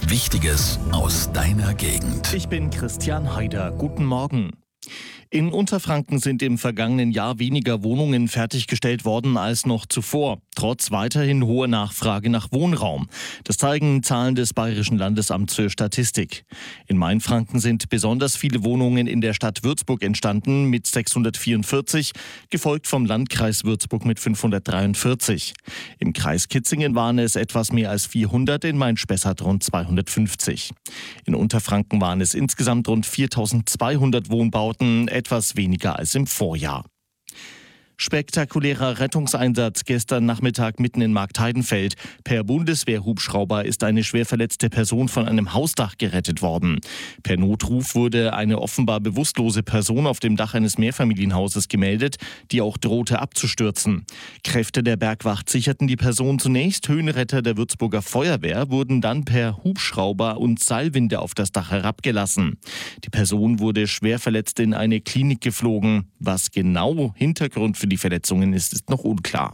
Wichtiges aus deiner Gegend. Ich bin Christian Haider. Guten Morgen. In Unterfranken sind im vergangenen Jahr weniger Wohnungen fertiggestellt worden als noch zuvor, trotz weiterhin hoher Nachfrage nach Wohnraum. Das zeigen Zahlen des Bayerischen Landesamts für Statistik. In Mainfranken sind besonders viele Wohnungen in der Stadt Würzburg entstanden mit 644, gefolgt vom Landkreis Würzburg mit 543. Im Kreis Kitzingen waren es etwas mehr als 400, in Main-Spessart rund 250. In Unterfranken waren es insgesamt rund 4200 Wohnbauten, etwas weniger als im Vorjahr. Spektakulärer Rettungseinsatz gestern Nachmittag mitten in Marktheidenfeld. Per Bundeswehrhubschrauber ist eine schwer verletzte Person von einem Hausdach gerettet worden. Per Notruf wurde eine offenbar bewusstlose Person auf dem Dach eines Mehrfamilienhauses gemeldet, die auch drohte abzustürzen. Kräfte der Bergwacht sicherten die Person zunächst. Höhenretter der Würzburger Feuerwehr wurden dann per Hubschrauber und Seilwinde auf das Dach herabgelassen. Die Person wurde schwer verletzt in eine Klinik geflogen. Was genau Hintergrund für die Verletzungen ist noch unklar.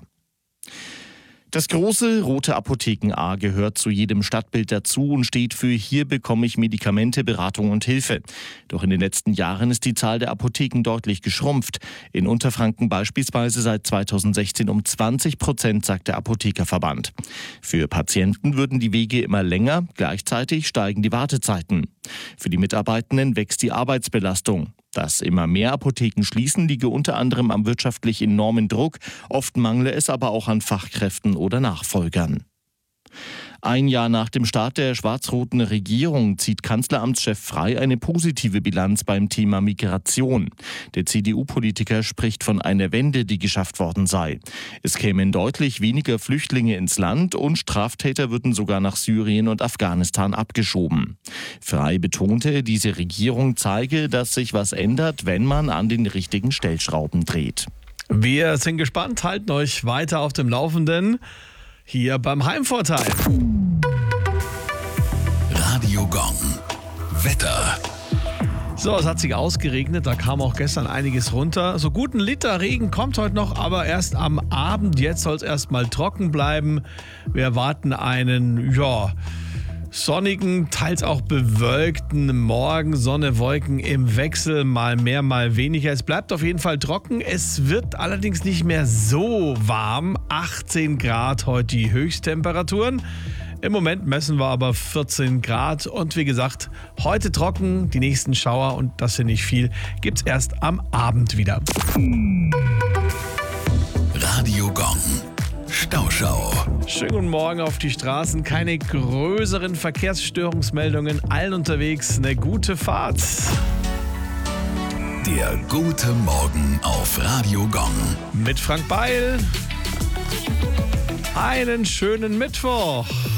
Das große rote Apotheken-A gehört zu jedem Stadtbild dazu und steht für „Hier bekomme ich Medikamente, Beratung und Hilfe". Doch in den letzten Jahren ist die Zahl der Apotheken deutlich geschrumpft. In Unterfranken beispielsweise seit 2016 um 20%, sagt der Apothekerverband. Für Patienten würden die Wege immer länger, gleichzeitig steigen die Wartezeiten. Für die Mitarbeitenden wächst die Arbeitsbelastung. Dass immer mehr Apotheken schließen, liege unter anderem am wirtschaftlich enormen Druck. Oft mangle es aber auch an Fachkräften oder Nachfolgern. Ein Jahr nach dem Start der schwarz-roten Regierung zieht Kanzleramtschef Frey eine positive Bilanz beim Thema Migration. Der CDU-Politiker spricht von einer Wende, die geschafft worden sei. Es kämen deutlich weniger Flüchtlinge ins Land und Straftäter würden sogar nach Syrien und Afghanistan abgeschoben. Frey betonte, diese Regierung zeige, dass sich was ändert, wenn man an den richtigen Stellschrauben dreht. Wir sind gespannt, halten euch weiter auf dem Laufenden. Hier beim Heimvorteil. Radio Gong. Wetter. So, es hat sich ausgeregnet, da kam auch gestern einiges runter. So gut ein Liter Regen kommt heute noch, aber erst am Abend. Jetzt soll es erstmal trocken bleiben. Wir erwarten einen, sonnigen, teils auch bewölkten Morgen, Sonne, Wolken im Wechsel, mal mehr, mal weniger. Es bleibt auf jeden Fall trocken. Es wird allerdings nicht mehr so warm. 18 Grad heute die Höchsttemperaturen. Im Moment messen wir aber 14 Grad. Und wie gesagt, heute trocken, die nächsten Schauer, und das sind nicht viel, gibt's erst am Abend wieder. Radio Gong. Stauschau. Schönen guten Morgen auf die Straßen. Keine größeren Verkehrsstörungsmeldungen. Allen unterwegs eine gute Fahrt. Der gute Morgen auf Radio Gong. Mit Frank Beil. Einen schönen Mittwoch.